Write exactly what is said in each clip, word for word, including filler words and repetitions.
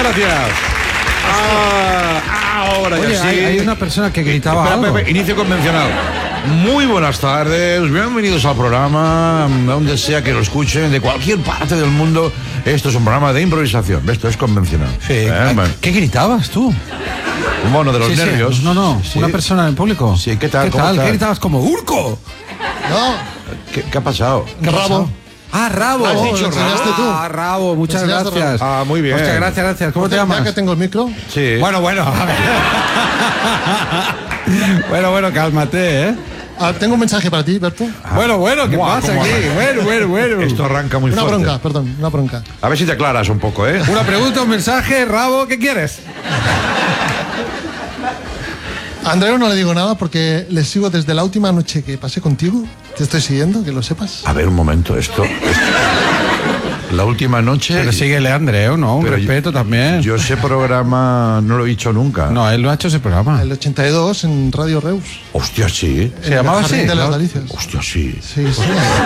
gracias. Ah, ahora Oye, ya sí. hay, hay una persona que gritaba Espera, algo. Pepe, inicio convencional. Muy buenas tardes, bienvenidos al programa, donde sea que lo escuchen, de cualquier parte del mundo. Esto es un programa de improvisación, esto es convencional. Sí. ¿Eh? Bueno, ¿Qué gritabas tú? un mono de los Sí, sí. nervios. No, no, Sí. una persona en el público. Sí, ¿qué tal? ¿Qué ¿Cómo tal? estás? ¿Qué gritabas como Urco? No, ¿Qué, qué ha pasado? rabo. Ah, Rabo. ¿Has dicho Lo enseñaste Rabo? tú. Ah, Rabo, muchas Lo enseñaste gracias. Rabo. Ah, muy bien. Muchas gracias, gracias. ¿Cómo te Ya llamas? que tengo el micro. Sí. Bueno, bueno, a ver. bueno, bueno, cálmate, ¿eh? Ah, tengo un mensaje para ti, Berto. Bueno, bueno, ¿qué Buah, pasa ¿cómo aquí? arranca? Bueno, bueno, bueno. Esto arranca muy Una fuerte. bronca, perdón, una bronca. A ver si te aclaras un poco, ¿eh? Una pregunta, un mensaje, Rabo, ¿qué quieres? A Andreu no le digo nada porque le sigo desde la última noche que pasé contigo. Te estoy siguiendo, que lo sepas. A ver, un momento, esto... esto- La última noche... Pero síguele, Andreu, ¿no? Un Pero respeto también. Yo ese programa no lo he dicho nunca. No, él no ha hecho ese programa. El ochenta y dos en Radio Reus. Hostia, sí. ¿Se llamaba El Jardín así? de las ¿No? Delicias. Hostia, sí. Sí, sí.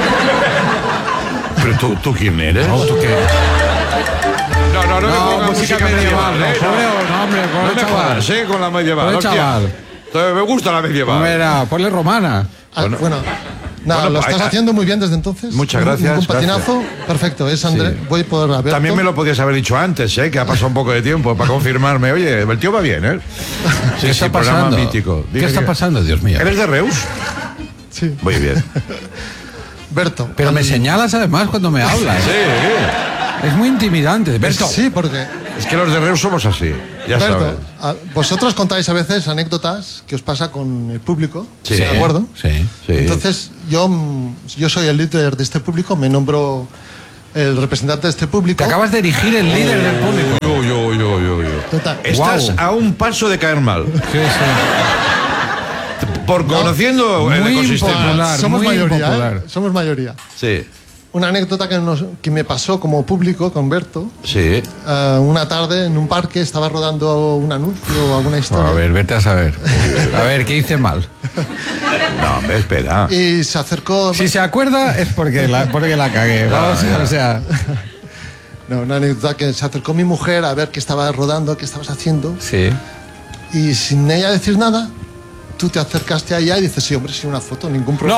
Pero tú, ¿tú quién eres? No, ¿tú qué? No, no, no, me No, pongas música música medieval, no, ¿eh? pobre, no, hombre, No pobre me chaval. jodas, ¿eh? Con la medieval. Pobre hostia. chaval. Entonces, me gusta la medieval. Mira, ponle romana. Ah, Bueno. bueno, nada, Bueno, lo pues, estás ah, haciendo muy bien desde entonces. Muchas Un- gracias, Un patinazo, perfecto. Es André. Sí. Voy por Alberto. También me lo podías haber dicho antes, ¿eh? Que ha pasado un poco de tiempo para confirmarme. Oye, el tío va bien, ¿eh? Sí, ¿Qué está sí, programa pasando? mítico. ¿Qué Dime, está dime. pasando, Dios mío? ¿Eres de Reus? Sí. Muy bien. Berto. Pero me al- señalas además cuando me hablas. Sí, Es muy intimidante. Berto. Sí, porque es que los de Reus somos así. Ya sabes. Berto, a- vosotros contáis a veces anécdotas que os pasa con el público, Sí. ¿de acuerdo? Sí. Sí. Entonces, yo, mm, yo soy el líder de este público, me nombro el representante de este público. Te acabas de erigir el líder del público. Yo, yo, yo, yo, yo. Total. Estás Guau. a un paso de caer mal. Sí, sí. Por conociendo el Muy ecosistema. impopular. Somos muy mayoría, impopular. ¿eh? Somos mayoría. Sí, Una anécdota que, nos- que me pasó como público con Berto. sí. eh, una tarde en un parque estaba rodando un anuncio o alguna historia. A ver, vete a saber. A ver, ¿qué hice mal? No, hombre, espera. Y se acercó. Si se acuerda es porque la, porque la cagué. Vamos, o sea, No, una anécdota que se acercó mi mujer a ver qué estaba rodando, qué estabas haciendo. sí. Y sin ella decir nada, tú te acercaste a ella y dices, sí, hombre, sí, una foto, ningún problema.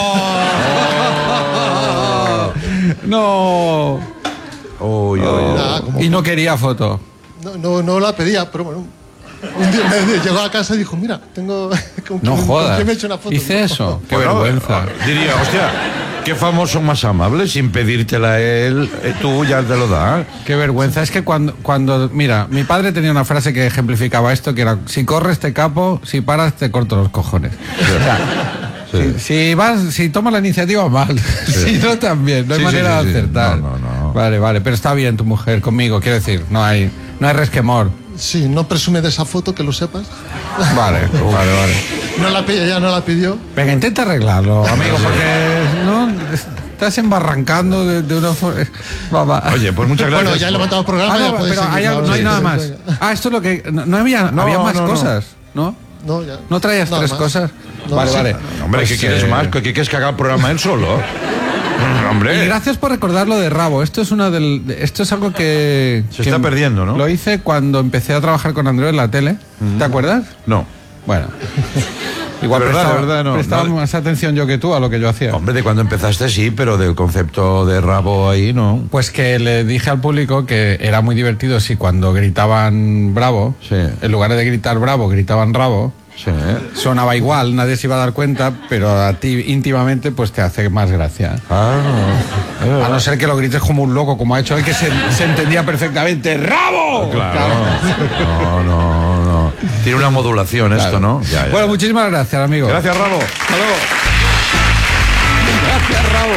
¡No! ¡No! Uy, uy, uy. Nada, como- Y no quería foto. no, no, no la pedía, pero bueno. Un día me llegó a casa y dijo, mira, tengo... ¿con No quién- jodas. ¿con quién me he hecho una foto? Hice Digo, eso. Qué Bueno, vergüenza. Diría, hostia, qué famoso más amable, sin pedírtela él, eh, tú ya te lo das. Qué vergüenza. Es que cuando, cuando, mira, mi padre tenía una frase que ejemplificaba esto, que era, si corres te capo, si paras te corto los cojones. O sea, Sí. si, si vas, si tomas la iniciativa, mal. Si no, también. No hay Sí, sí, manera sí, de sí. acertar. No, no, no. Vale, vale, pero está bien tu mujer conmigo, quiero decir, no hay, no hay resquemor. Sí, no presume de esa foto, que lo sepas. Vale, vale, vale. No la pidió, ella no la pidió. Venga, intenta arreglarlo, amigo, porque no estás embarrancando de, de una forma. Va, va. Oye, pues muchas gracias. Bueno, ya he levantado el programa. Ah, ya no, podéis pero seguir, hay algo- no hay sí, nada sí, más. sí. Ah, esto es lo que. No, no había, No, había más no, no. cosas, ¿no? No, ya. ¿No traías Nada tres más. cosas? No, vale, sí. vale. No, hombre, Pues, ¿qué quieres eh, más? ¿Qué quieres que haga el programa él solo? Mm, Y Hombre, gracias por recordar lo de Rabo. Esto es una del, de- esto es algo que Se que está perdiendo, ¿no? Lo hice cuando empecé a trabajar con Andreu en la tele. ¿Te acuerdas? no. Bueno. Igual De verdad, prestaba, de verdad, no, prestaba no. más atención yo que tú a lo que yo hacía. Hombre, de cuando empezaste sí, pero del concepto de rabo ahí no. Pues que le dije al público que era muy divertido si cuando gritaban bravo, Sí. en lugar de gritar bravo, gritaban rabo. Sí, ¿eh? Sonaba igual, nadie se iba a dar cuenta, pero a ti íntimamente pues te hace más gracia. Ah, A no ser que lo grites como un loco, como ha hecho él, que se, se entendía perfectamente. ¡Rabo! claro. No, no, no. Tiene una modulación esto, ¿no? Ya, ya. Bueno, muchísimas gracias, amigo. Gracias, Rabo. Hasta luego. Gracias, Rabo.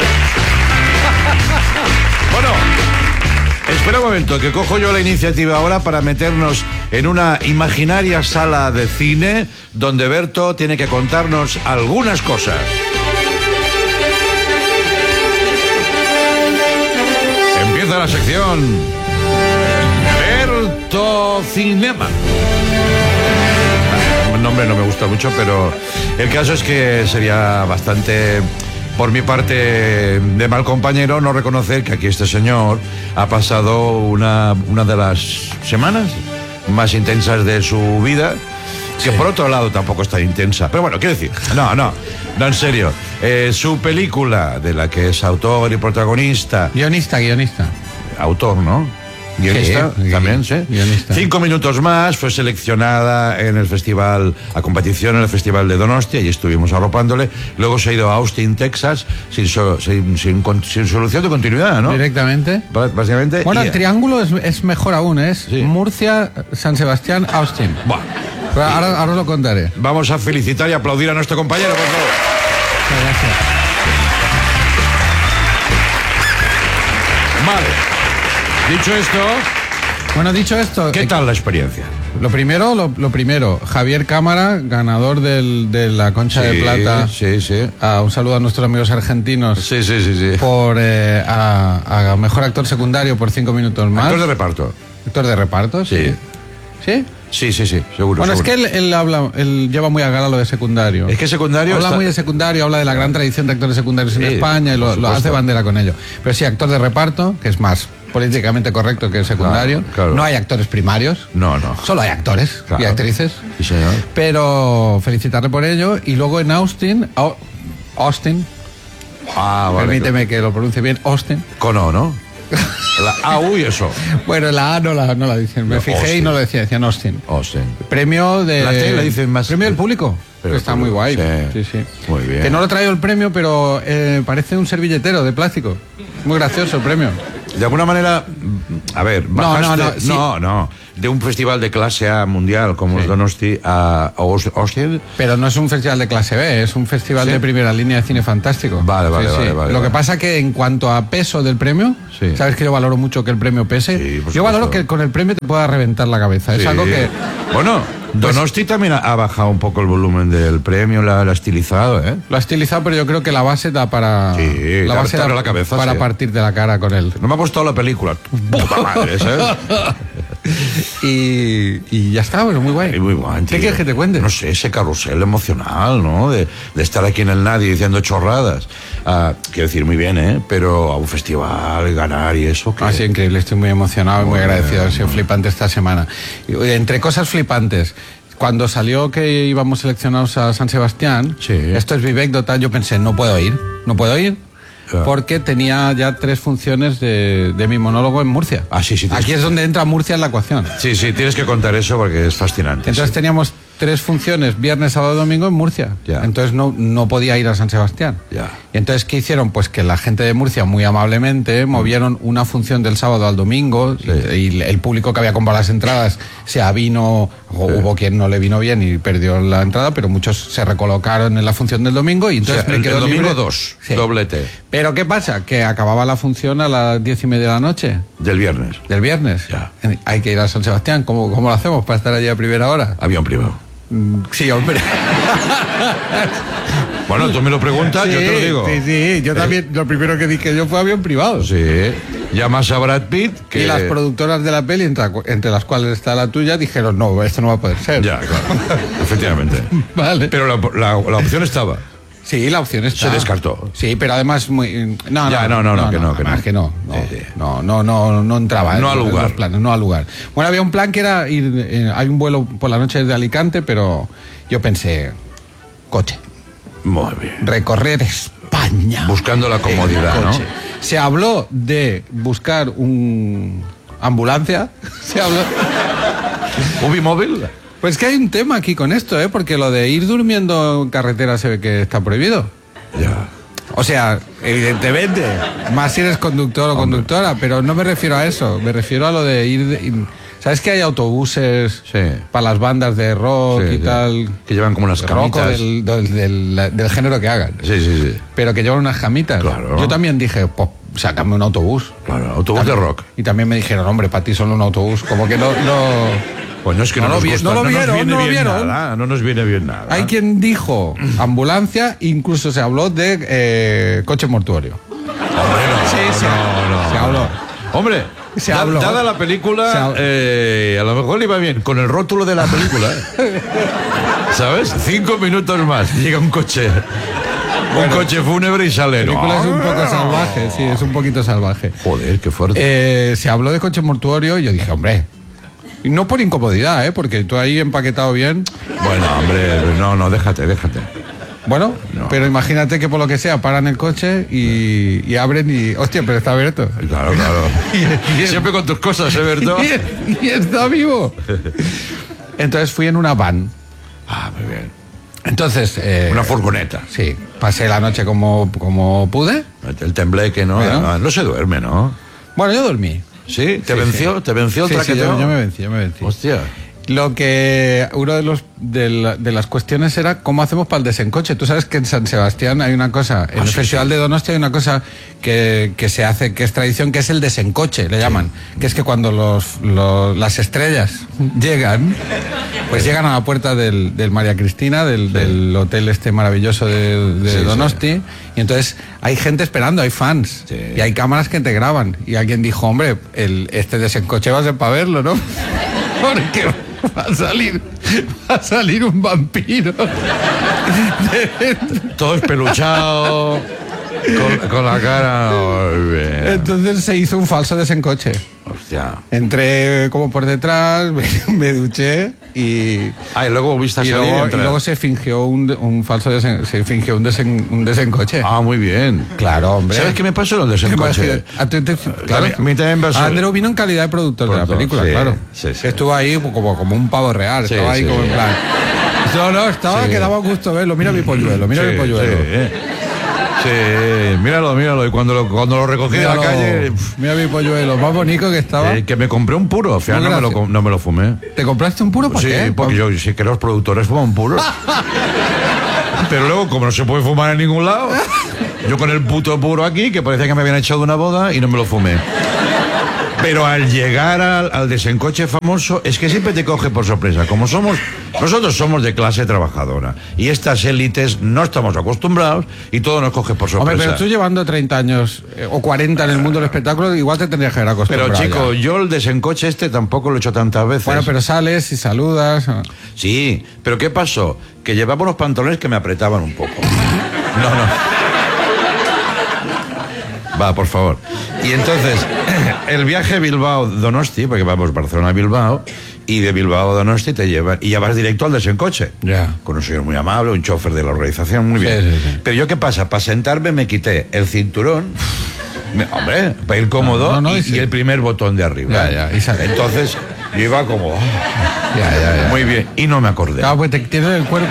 Bueno, espera un momento, que cojo yo la iniciativa ahora para meternos en una imaginaria sala de cine donde Berto tiene que contarnos algunas cosas. Empieza la sección Berto Cinema. El nombre no me gusta mucho, pero el caso es que sería bastante por mi parte de mal compañero, no reconocer que aquí este señor ha pasado una, una de las semanas más intensas de su vida, que por otro lado tampoco es tan intensa. Pero bueno, quiero decir, no, no, no, en serio. Eh, su película, de la que es autor y protagonista... Guionista, guionista. Autor, ¿no? Guionista, sí, también, sí. Guionista. Cinco minutos más fue seleccionada en el festival, a competición en el festival de Donostia, y estuvimos arropándole. Luego se ha ido a Austin, Texas, sin, so, sin, sin, sin solución de continuidad, ¿no? Directamente. Básicamente. Bueno, y, el triángulo es, es mejor aún, es sí. Murcia, San Sebastián, Austin. Buah. Pero ahora, ahora os lo contaré. Vamos a felicitar y aplaudir a nuestro compañero, por favor. Muchas gracias. Vale. Dicho esto, bueno, dicho esto... ¿qué eh, tal la experiencia? Lo primero, lo, lo primero, Javier Cámara, ganador del, de la Concha Sí, de Plata. sí, sí. Ah, un saludo a nuestros amigos argentinos. Sí, sí, sí, sí. Por eh, a, a mejor actor secundario por cinco minutos más. Actor de reparto. Actor de reparto, sí. Sí. ¿Sí? Sí, sí, sí, seguro. Bueno, seguro. es que él, él habla, él lleva muy a gala lo de secundario. Es que secundario Habla está- muy de secundario, habla de la gran tradición de actores secundarios en Sí, España y por lo, lo supuesto. hace bandera con ello. Pero sí, actor de reparto, que es más políticamente correcto que secundario. Claro, claro. No hay actores primarios. No, no. Solo hay actores Claro. y actrices. Sí, señor. Pero felicitarle por ello. Y luego en Austin, Au- Austin, Ah, vale. permíteme que lo pronuncie bien, Austin. Con O, ¿no? La A, U y eso. Bueno, la A no la, no la dicen. Me No, fijé Austin. y no lo decía, decían Austin. Austin. Premio de... La T la dicen más- Premio del público. Pero Que está el muy público, guay. sí. Sí, sí. Muy bien. Que no lo traigo el premio, pero eh, parece un servilletero de plástico. Muy gracioso el premio. De alguna manera, a ver, No, bajaste, no, no, sí. no, no, de un festival de clase A mundial como Sí. es Donosti a Aus- Austin. Pero no es un festival de clase B, es un festival ¿Sí? de primera línea de cine fantástico. Vale, vale, Sí, sí. vale, vale, Lo que vale. pasa que en cuanto a peso del premio, Sí. sabes que yo valoro mucho que el premio pese. Sí, por Yo valoro supuesto. que con el premio te pueda reventar la cabeza. Es Sí. algo que... Bueno, Donosti también ha- ha bajado un poco el volumen del premio, la, la ha estilizado, ¿eh? Lo ha estilizado, pero yo creo que la base da para... Sí, la te- base te abre da la cabeza, para sí. partir de la cara con él. No me ha gustado la película. Puta madre, ¿sabes? Y, y ya está, pero muy guay. Y muy guay, ¿Qué tío. quieres que te cuente? No sé, ese carrusel emocional, ¿no? De, de estar aquí en el nadie diciendo chorradas. Ah, quiero decir, muy bien, ¿eh? Pero a un festival, ganar y eso. que Ha sido increíble, estoy muy emocionado y muy Muy agradecido. bien. Ha sido flipante esta semana. Y, oye, entre cosas flipantes, cuando salió que íbamos seleccionados a San Sebastián, Sí. esto es Vivecdota, yo pensé, no puedo ir, no puedo ir, Claro. porque tenía ya tres funciones de, de mi monólogo en Murcia. Ah, sí, sí, tienes Aquí que- es donde entra Murcia en la ecuación. Sí, sí, tienes que contar eso porque es fascinante. Entonces sí. teníamos tres funciones, viernes, sábado, domingo en Murcia. Ya. Entonces no, no podía ir a San Sebastián. Ya. Y entonces, ¿qué hicieron? Pues que la gente de Murcia, muy amablemente, movieron una función del sábado al domingo Sí. y, y el público que había comprado las entradas se avino, o Sí. hubo quien no le vino bien y perdió la entrada, pero muchos se recolocaron en la función del domingo y O sea, entonces me el, quedó el domingo libre. dos, Sí. doblete, Pero ¿qué pasa? Que acababa la función a las diez y media de la noche del viernes. del viernes. Ya. Hay que ir a San Sebastián. ¿Cómo, cómo lo hacemos para estar allí a primera hora? Avión privado. Mm, Sí, hombre. Bueno, tú me lo preguntas, yo te lo digo. Sí, sí, yo también, lo primero que dije yo fue avión privado. Sí. Llamas a Brad Pitt, que... Y las productoras de la peli, entre, entre las cuales está la tuya, dijeron, no, esto no va a poder ser. Ya, claro. Efectivamente. Vale. Pero la, la- la opción estaba. Sí, la opción está. Se descartó. Sí, pero además muy... No, Ya, no, no, no, que no, que además no. que no. No, Sí, sí. no, no, no, no entraba. No en al los- en lugar. los planes, no al lugar. Bueno, había un plan que era ir... eh, hay un vuelo por la noche desde Alicante, pero yo pensé, coche. Muy bien. Recorrer España. Buscando la comodidad, en ¿no? coche. Se habló de buscar un ambulancia. Se habló. ¿Ubimóvil? Pues que hay un tema aquí con esto, ¿eh? Porque lo de ir durmiendo en carretera se ve que está prohibido. Ya. O sea, evidentemente, más si eres conductor o conductora, pero no me refiero a eso. Me refiero a lo de ir. de- ir- ¿Sabes que hay autobuses Sí. para las bandas de rock Sí, y sí. tal? Que llevan como unas De rock o camitas. del, del, del- del género que hagan. Sí, sí, sí. Pero que llevan unas jamitas. Claro. Yo también dije, pues, sácame un autobús. Claro, autobús de rock. Y también me dijeron, hombre, para ti solo un autobús. Como que no... no... Pues no es que No no, lo nos vi- gusta, no lo nos vieron, viene no lo bien vieron. nada, no nos viene bien nada. Hay quien dijo ambulancia, incluso se habló de eh, coche mortuorio. Hombre, no, Sí, sí. no, no. Se habló. Hombre, Se da- habló. dada la Se película, habló. eh, a lo mejor le iba bien con el rótulo de la película. ¿eh? ¿Sabes? Cinco minutos más, llega un coche Un coche fúnebre y sale. La película no. es un poco salvaje, sí, es un poquito salvaje. Joder, qué fuerte. Eh, se habló de coche mortuorio y yo dije, hombre, y no por incomodidad, ¿eh? Porque tú ahí empaquetado bien. Bueno, hombre, no, no, déjate, déjate. Bueno, No. pero imagínate que por lo que sea paran el coche y, y abren y... Hostia, pero está abierto. Claro, claro. Y- y- Siempre con tus cosas, ¿eh, Berto? y, y está vivo. Entonces fui en una van. Ah, muy bien. Entonces... eh, Una furgoneta. Sí, pasé la noche como, como pude. El tembleque, ¿no? Bueno. Ah, no se duerme, ¿no? Bueno, yo dormí. ¿Sí? ¿Te Sí, venció? sí. ¿Te venció el Sí, sí, traqueteo? yo, yo me vencí, yo me vencí. Hostia. Lo que uno de los de, la- de las cuestiones era cómo hacemos para el desencoche. Tú sabes que en San Sebastián hay una cosa, en Ah, el sí, Festival sí. de Donosti hay una cosa que, que se hace, que es tradición, que es el desencoche, le llaman. Que es que cuando los, los- las estrellas llegan, pues llegan a la puerta del, del María Cristina, del, del hotel este maravilloso de, de Sí, sí. Donosti, y entonces hay gente esperando, hay fans, Sí. y hay cámaras que te graban. Y alguien dijo, hombre, el, este desencoche va a ser para verlo, ¿no? Porque va a salir, va a salir un vampiro. Todo espeluchado, con, con la cara... Muy bien. Entonces se hizo un falso desencoche. Hostia. Entré como por detrás, me, me duché y, Ah, y luego viste a y, salir y luego, y entrar. luego se fingió un, un falso desen- se fingió un, desen- un desencoche. Ah, muy bien. Claro, hombre. ¿Sabes qué me pasó en el desencoche? A ti te- claro. También- a mí también me pasó. Andreu vino en calidad de productor de la Productor, película, sí, claro. sí, sí. Estuvo ahí como, como un pavo real, Sí, estaba ahí sí. como en plan... No, no, estaba Sí. que daba gusto verlo. Mira mi polluelo, mira Sí, mi polluelo. Sí, eh. Sí, míralo, míralo. Y cuando lo, cuando lo recogí de la Míralo, calle, pf, mira mi polluelo, más bonito que estaba. eh, que me compré un puro. Al final Muy no me, lo, gracias. com- no me lo fumé. ¿Te compraste un puro? ¿Por Sí, qué? porque yo sí que los productores fuman puros. Pero luego, como no se puede fumar en ningún lado, yo con el puto puro aquí, que parecía que me habían echado de una boda y no me lo fumé. Pero al llegar al, al desencoche famoso, es que siempre te coge por sorpresa. Como somos, nosotros somos de clase trabajadora y estas élites no estamos acostumbrados y todo nos coge por sorpresa. Hombre, pero tú llevando treinta años eh, o cuarenta en el mundo del espectáculo, igual te tendrías que haber acostumbrado. Pero chico, ya. yo el desencoche este tampoco lo he hecho tantas veces. Bueno, pero sales y saludas. Sí, pero ¿qué pasó? Que llevaba unos pantalones que me apretaban un poco. No, no. Va, por favor. Y entonces, el viaje Bilbao-Donosti, porque vamos Barcelona-Bilbao, y de Bilbao a Donosti te llevan, y ya vas directo al desencoche. Ya. Con un señor muy amable, un chofer de la organización, muy bien. Sí, sí, sí. Pero yo, ¿qué pasa? Para sentarme me quité el cinturón, me- hombre, para ir cómodo, No, no, no, y, y sí. y el primer botón de arriba. Ya, ya, y sale. Entonces, yo iba como... Ya, ya, ya. Muy bien, y no me acordé. Claro, pues te tienes el cuerpo.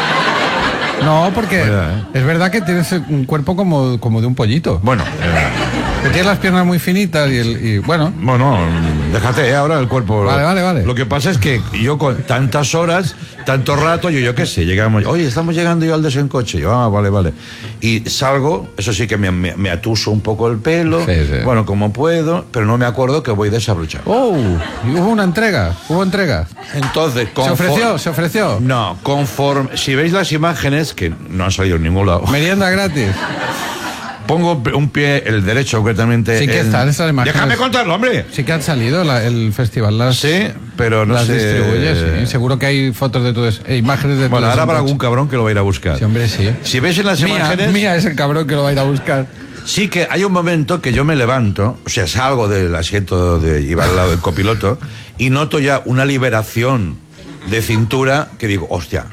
No, porque Verdad, ¿eh? es verdad que tienes un cuerpo como, como de un pollito. Bueno, eh, Que tienes las piernas muy finitas y, el, y bueno. bueno, déjate eh, ahora el cuerpo. Vale, vale, vale. Lo que pasa es que yo con tantas horas, tanto rato, yo, yo qué sé, llegamos, oye, estamos llegando yo al desencoche. Yo, ah, vale, vale. Y salgo, eso sí que me, me, me atuso un poco el pelo, Sí, sí. bueno, como puedo, pero no me acuerdo que voy desabrochado. Oh, y hubo una entrega, hubo entrega. Entonces, ¿Se confo- ofreció? ¿Se ofreció? No, conforme, si veis las imágenes, que no han salido en ningún lado, Merienda gratis. pongo un pie, el derecho concretamente. Sí que en- están esas imágenes. Déjame contarlo, hombre. Sí que han salido la- el festival, las, Sí, pero no las sé. distribuye, sí. Seguro que hay fotos de tu des- eh, imágenes de tu Bueno, ahora habrá desencoche. algún cabrón que lo va a ir a buscar. Sí, hombre, sí. Si veis en las Mía, imágenes, mía es el cabrón que lo va a ir a buscar. sí que hay un momento que yo me levanto, o sea, salgo del asiento de llevar al lado del copiloto y noto ya una liberación de cintura que digo, hostia.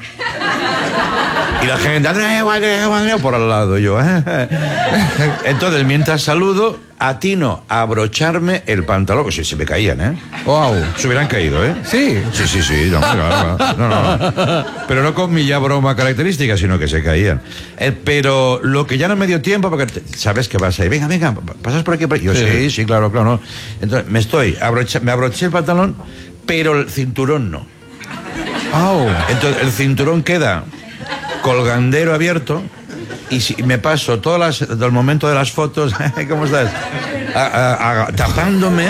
Y la gente, "Andreu, Andreu, Andreu", por al lado, yo. Entonces, mientras saludo, atino a abrocharme el pantalón, que si se me caían, ¿eh? Wow. Se hubieran caído, ¿eh? Sí. Sí, sí, sí, no, claro, claro. no, no. Pero no con mi ya broma característica, sino que se caían. Eh, pero lo que ya no me dio tiempo, porque te- sabes que vas ahí, venga, venga, pasas por aquí, por aquí. Yo, Sí. sí, sí, claro, claro. Entonces, me estoy, abrocha- me abroché el pantalón, pero el cinturón no. Wow. Entonces, el cinturón queda colgandero abierto y si me paso todo las, el momento de las fotos, ¿cómo estás? A- a- a- tapándome.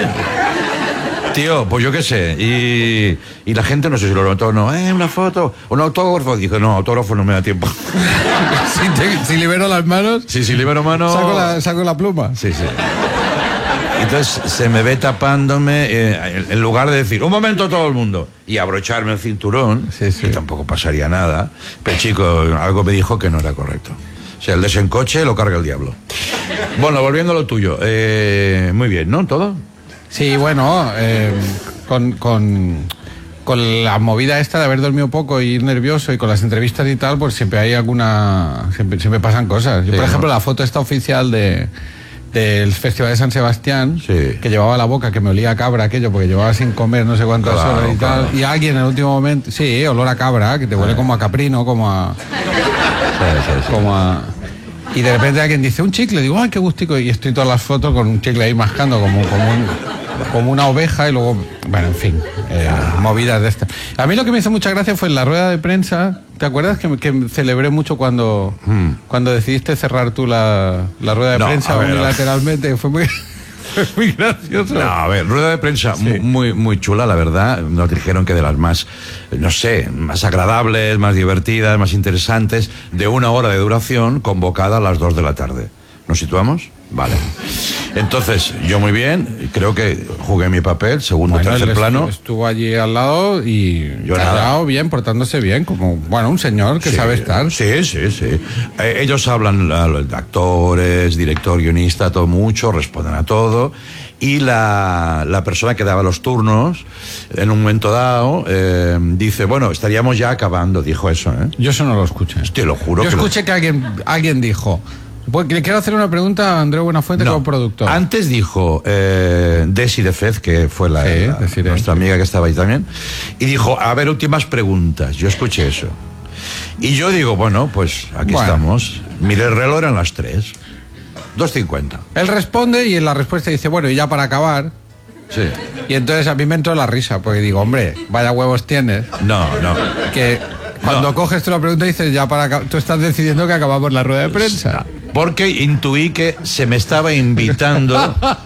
Tío, pues yo qué sé. Y, y la gente no sé si lo notó o no. Eh, una foto, un autógrafo. Dijo, no, autógrafo no me da tiempo. Si, te- si libero las manos, Sí, sí, libero mano. saco, la, saco la pluma. Sí, sí. Entonces se me ve tapándome, eh, en lugar de decir, un momento todo el mundo, y abrocharme el cinturón, Sí, sí. que tampoco pasaría nada. Pero chico, algo me dijo que no era correcto. O sea, el desencoche lo carga el diablo. Bueno, volviendo a lo tuyo. Eh, muy bien, ¿no? ¿Todo? Sí, bueno, eh, con, con, con la movida esta de haber dormido poco y ir nervioso y con las entrevistas y tal, pues siempre hay alguna... Siempre, siempre pasan cosas. Yo, Sí, por ejemplo, ¿no? la foto esta oficial de... del Festival de San Sebastián, Sí. que llevaba la boca, que me olía a cabra aquello, porque llevaba sin comer no sé cuántas Claro, horas y tal, claro. y alguien en el último momento, sí, olor a cabra, que te huele como a caprino, como a... Sí, sí, sí. como a... Y de repente alguien dice, un chicle, digo, ay, qué gustico, y estoy todas las fotos con un chicle ahí mascando como, como, un- como una oveja, y luego, bueno, en fin, eh, movidas de estas. A mí lo que me hizo mucha gracia fue en la rueda de prensa, ¿te acuerdas que, que celebré mucho cuando, cuando decidiste cerrar tú la, la rueda de No, prensa a ver, unilateralmente? Fue muy, fue muy gracioso. No, a ver, rueda de prensa Sí. mu- muy, muy chula, la verdad. Nos dijeron que de las más, no sé, más agradables, más divertidas, más interesantes, de una hora de duración, convocada a las dos de la tarde. ¿Nos situamos? Vale. Entonces, yo muy bien, creo que jugué mi papel, segundo, Bueno, tercer él plano. estu- estuvo allí al lado y Yo nada. callado, bien, portándose bien, como, bueno, un señor que Sí, sabe estar. Sí, sí, sí. Eh, ellos hablan, la- los actores, director, guionista, todo mucho, responden a todo. Y la, la persona que daba los turnos, en un momento dado, eh, dice, bueno, estaríamos ya acabando, dijo eso, ¿eh? Yo eso no lo escuché. Te lo juro Yo que lo- escuché que alguien, alguien dijo, pues, le quiero hacer una pregunta a Andreu Buenafuente No, como productor. antes dijo eh, Desi de Fez, que fue la, Sí, la- Desiree, nuestra sí. amiga que estaba ahí también, y dijo, a ver, últimas preguntas. Yo escuché eso. Y yo digo, bueno, pues aquí Bueno. estamos. Mire, el reloj eran las tres. dos cincuenta. Él responde y en la respuesta dice, bueno, y ya para acabar. Sí. Y entonces a mí me entró la risa, porque digo, hombre, vaya huevos tienes, No, no. que cuando No. coges tú la pregunta dices, ya para acabar, tú estás decidiendo que acabamos la rueda de prensa. Porque intuí que se me estaba invitando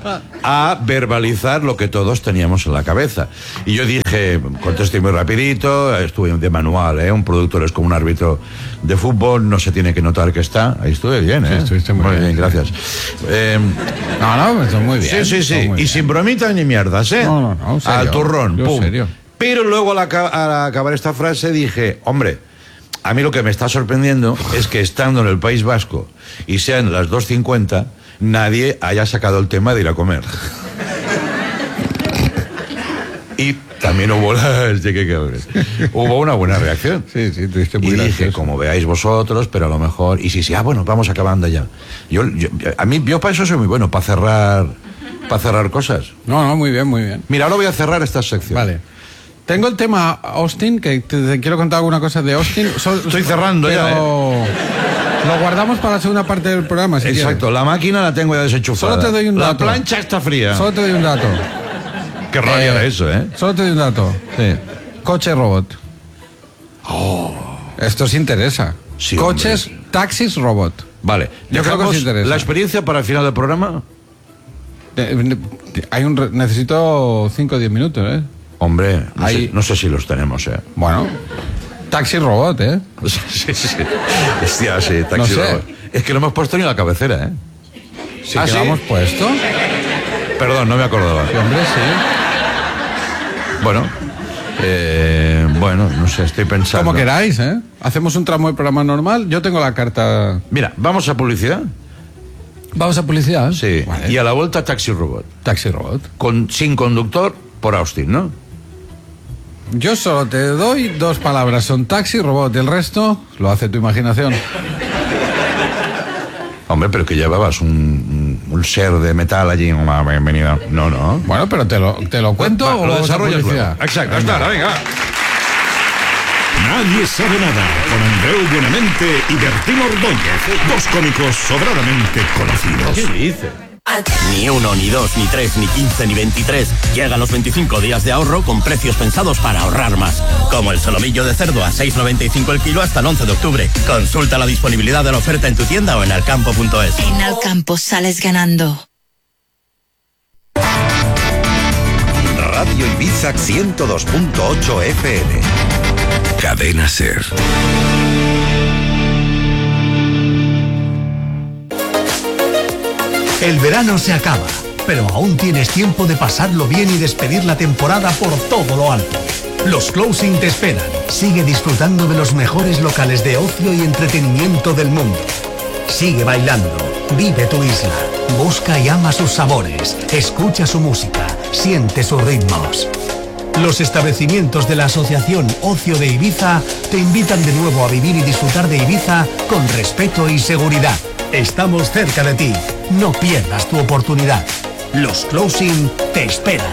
a verbalizar lo que todos teníamos en la cabeza. Y yo dije, contesté muy rapidito, estuve de manual, ¿eh? Un productor es como un árbitro de fútbol, no se tiene que notar que está. Ahí estuve bien, ¿eh? Sí, estuviste muy bien, sí. gracias. Eh, No, no, pues muy bien. sí, sí, sí. todo muy Y bien. sin bromitas ni mierdas, ¿eh? No, no, no, serio. Al turrón, Yo pum. serio. Pero luego al, aca- al acabar esta frase dije, hombre, a mí lo que me está sorprendiendo es que estando en el País Vasco y sean las dos cincuenta, nadie haya sacado el tema de ir a comer. Y también hubo, la, sí, qué cabrones. Hubo una buena reacción. Sí, sí, tuviste Y muy dije, gracioso. como veáis vosotros, pero a lo mejor... Y sí, sí, ah, bueno, vamos acabando ya. Yo, yo- a mí, yo para eso soy muy bueno, para cerrar, para cerrar cosas. No, no, muy bien, muy bien. Mira, ahora voy a cerrar esta sección. Vale. Tengo el tema Austin, que te, te quiero contar alguna cosa de Austin. Sol- Estoy cerrando ya, pero Lo guardamos para la segunda parte del programa, si Exacto, la máquina la tengo ya desenchufada. Solo te doy un La dato. plancha está fría. quieres. Solo te doy un dato. Qué rabia Eh, de eso, ¿eh? Solo te doy un dato. Sí. Coche robot. Esto os interesa. Sí, Coches, hombre. taxis robot. Vale, Yo creo que os dejamos interesa. la experiencia para el final del programa. Eh, Hay un re- necesito cinco o diez minutos, ¿eh? Hombre, no, Ahí- sé, no sé si los tenemos, ¿eh? Bueno. Taxi robot, ¿eh? Sí, sí, sí. Hostia, sí, taxi No sé. robot. Es que no hemos puesto ni la cabecera, ¿eh? Sí ¿Ah, que sí? lo hemos puesto. Perdón, no me acordaba. Sí, hombre, sí. Bueno, eh, bueno, no sé, estoy pensando. Como queráis, ¿eh? Hacemos un tramo de programa normal. Yo tengo la carta. Mira, vamos a publicidad. Vamos a publicidad. Sí. Vale. Y a la vuelta taxi robot. Taxi robot. Con, sin conductor por Austin, ¿no? Yo solo te doy dos palabras. Son taxi robot. El resto lo hace tu imaginación. Hombre, pero que llevabas un, un ser de metal allí. Una bienvenida. No, no. Bueno, pero te lo, te lo cuento Va, o lo vamos a desarrollas publicidad. luego. Exacto, hasta ahora, venga. Nadie sabe nada, con Andreu Buenamente y Bertín Ordóñez, dos cómicos sobradamente conocidos. ¿Qué dice? Ni uno, ni dos, ni tres, ni quince, ni veintitrés. Llegan los veinticinco días de ahorro con precios pensados para ahorrar más. Como el solomillo de cerdo a seis noventa y cinco el kilo hasta el once de octubre. Consulta la disponibilidad de la oferta en tu tienda o en alcampo punto es. En Alcampo sales ganando. Radio Ibiza ciento dos punto ocho F M. Cadena Ser. El verano se acaba, pero aún tienes tiempo de pasarlo bien y despedir la temporada por todo lo alto. Los Closing te esperan. Sigue disfrutando de los mejores locales de ocio y entretenimiento del mundo. Sigue bailando, vive tu isla, busca y ama sus sabores, escucha su música, siente sus ritmos. Los establecimientos de la Asociación Ocio de Ibiza te invitan de nuevo a vivir y disfrutar de Ibiza con respeto y seguridad. Estamos cerca de ti, no pierdas tu oportunidad. Los Closing te esperan.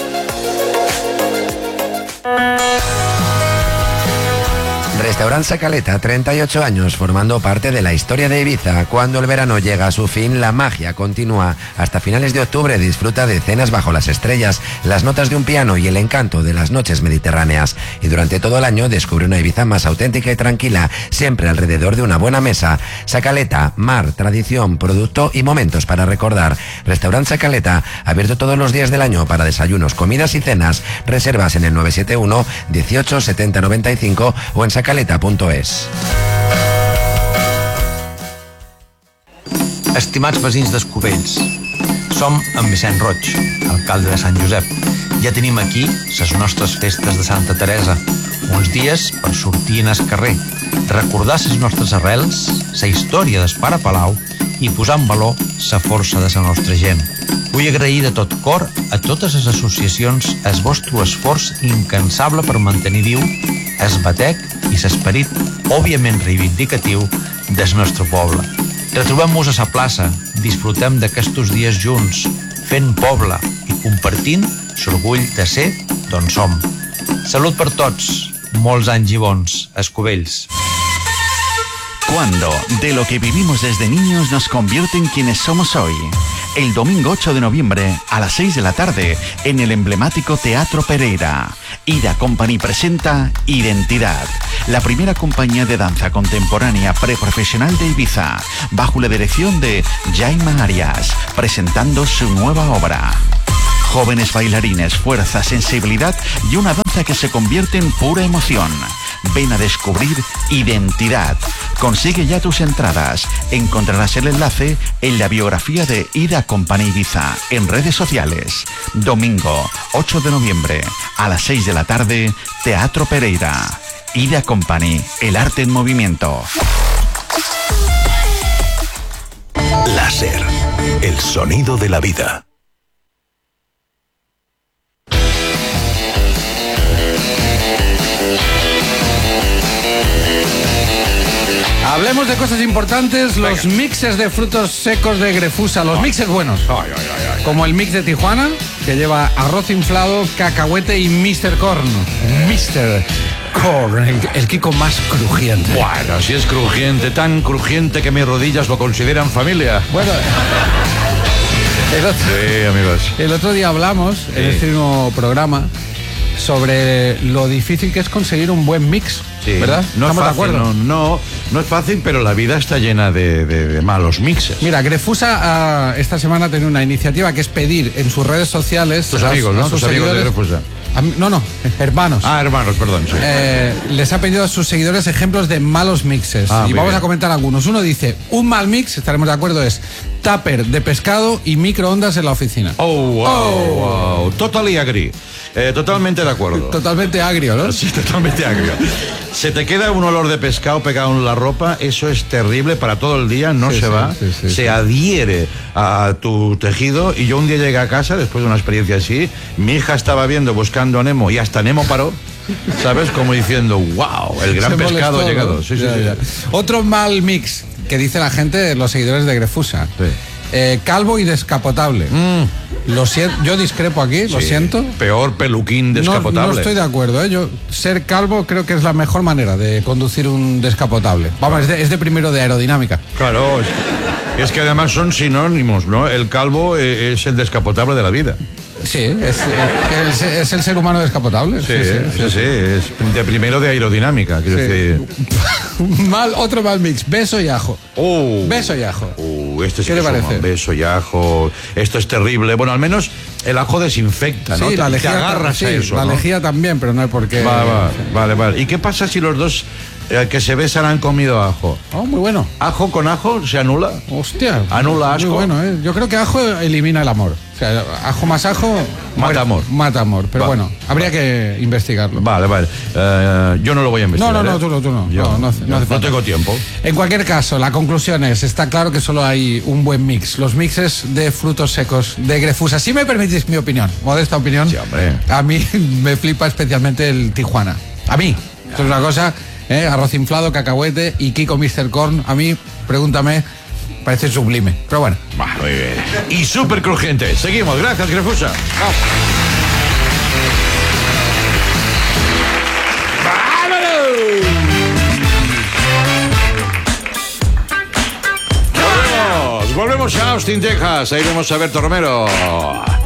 Restaurant Sacaleta, treinta y ocho años formando parte de la historia de Ibiza. Cuando el verano llega a su fin, la magia continúa. Hasta finales de octubre disfruta de cenas bajo las estrellas, las notas de un piano y el encanto de las noches mediterráneas. Y durante todo el año descubre una Ibiza más auténtica y tranquila, siempre alrededor de una buena mesa. Sacaleta, mar, tradición, producto y momentos para recordar. Restaurant Sacaleta, abierto todos los días del año para desayunos, comidas y cenas. Reservas en el nueve siete uno, dieciocho, setenta, noventa y cinco o en sacaleta punto es. Estimats veïns d'Escovells, som en Vicent Roig, alcalde de Sant Josep. Ja tenim aquí les nostres festes de Santa Teresa, uns dies per sortir en el carrer, recordar les nostres arrels, la història del Pare Palau i posar en valor la força de la nostra gent. Vull agrair de tot cor a totes les associacions el vostre esforç incansable per mantenir viu el batec i l'esperit òbviament reivindicatiu del nostre poble. Retrobem-nos a la plaça, disfrutem d'aquests dies junts, fent poble i compartint l'orgull de ser d'on som. Salut per tots, molts anys i bons, Escovells. Cuando de lo que vivimos desde niños nos convierte en quienes somos hoy. El domingo ocho de noviembre a las seis de la tarde en el emblemático Teatro Pereira. Ida Company presenta Identidad, la primera compañía de danza contemporánea preprofesional de Ibiza, bajo la dirección de Jaime Arias, presentando su nueva obra. Jóvenes bailarines, fuerza, sensibilidad y una danza que se convierte en pura emoción. Ven a descubrir Identidad. Consigue ya tus entradas. Encontrarás el enlace en la biografía de Ida Company Ibiza en redes sociales. Domingo ocho de noviembre a las seis de la tarde, Teatro Pereira. Ida Company, el arte en movimiento. Láser, el sonido de la vida. Hablemos de cosas importantes, los Venga. mixes de frutos secos de Grefusa, los oh. mixes buenos, oh, oh, oh, oh. como el mix de Tijuana, que lleva arroz inflado, cacahuete y mister Corn. mister Corn, el, el Kiko más crujiente. Bueno, si es crujiente, tan crujiente que mis rodillas lo consideran familia. Bueno... El otro, sí, amigos. El otro día hablamos, sí. en este mismo programa, sobre lo difícil que es conseguir un buen mix, sí. ¿verdad? No ¿Estamos es fácil, de acuerdo? No, no, no es fácil, pero la vida está llena de, de, de malos mixes. Mira, Grefusa uh, esta semana ha tenido una iniciativa que es pedir en sus redes sociales... Tus amigos, ¿no? Tus amigos de Grefusa. A, no, no, hermanos. Ah, hermanos, perdón. Sí. Eh, les ha pedido a sus seguidores ejemplos de malos mixes. Ah, y vamos bien. a comentar algunos. Uno dice, un mal mix, estaremos de acuerdo, es tupper de pescado y microondas en la oficina. Oh, wow, oh. wow. Totally agree. Eh, totalmente de acuerdo. Totalmente agrio, ¿no? Sí, totalmente agrio. Se te queda un olor de pescado pegado en la ropa, eso es terrible para todo el día, no sí, se sí, va, sí, sí, se sí. adhiere a tu tejido. Y yo un día llegué a casa, después de una experiencia así, mi hija estaba viendo Buscando a Nemo y hasta Nemo paró, ¿sabes? Como diciendo, wow, el gran se pescado molestó, ha llegado. Sí, ya, sí, ya. sí. Otro mal mix que dice la gente, los seguidores de Grefusa. Sí. Eh, calvo y descapotable. Mm. Lo siento, yo discrepo aquí, sí, lo siento. Peor peluquín descapotable. No, no estoy de acuerdo, ¿eh? Yo, ser calvo creo que es la mejor manera de conducir un descapotable. Vamos, es de, es de primero de aerodinámica. Claro, es, es que además son sinónimos, ¿no? El calvo es el descapotable de la vida. Sí, es, es, es el ser humano descapotable. Sí, sí, sí, sí, sí, es de primero de aerodinámica, quiero sí. decir. Mal, otro mal mix, beso y ajo. Oh, beso y ajo. Oh, este sí ¿Qué que le parece? Beso y ajo. Esto es terrible. Bueno, al menos el ajo desinfecta, ¿no? Sí, la lejía, te agarras sí, a eso, la ¿no? lejía también, pero no hay por qué. Va, va, vale, vale. ¿Y qué pasa si los dos eh, que se besan han comido ajo? Oh, muy bueno. ¿Ajo con ajo se anula? Hostia. Anula asco. Muy bueno, ¿eh? Yo creo que ajo elimina el amor. O sea, ajo más ajo... Mata amor. Mata amor, pero Vale. bueno, habría que investigarlo. Vale, vale. Eh, yo no lo voy a investigar. No, no, no, ¿eh? tú no, tú no. Yo, no, no, hace- no yo hace no falta. tengo tiempo. En cualquier caso, la conclusión es, está claro que solo hay un buen mix. Los mixes de frutos secos de Grefusa. Si me permitís mi opinión, modesta opinión, Sí, hombre. a mí me flipa especialmente el Tijuana. A mí. Esto es una cosa, ¿eh? Arroz inflado, cacahuete y Kiko mister Corn. A mí, pregúntame, parece sublime. Pero bueno. Bah, muy bien. Y súper crujiente. Seguimos. Gracias, Grefusa. Volvemos, volvemos a Austin, Texas. Ahí vemos a Berto Romero.